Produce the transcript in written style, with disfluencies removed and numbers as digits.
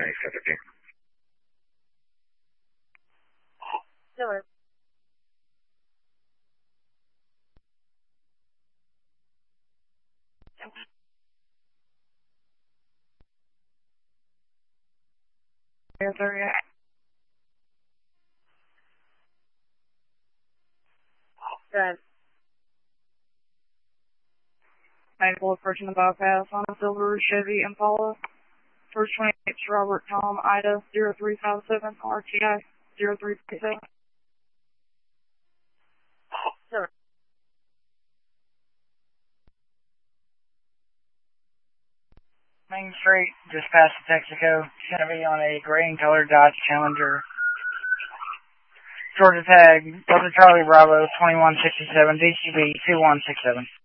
Sure. Yes, sir, yeah. Good. Maple approaching the bypass on a silver Chevy Impala. First 28 Robert Tom Ida 0357 RTI 0337. Sure. Main Street, just past Texaco. It's going to be on a gray and colored Dodge Challenger. Georgia tag, Delta Charlie Bravo 2167 DCB 2167.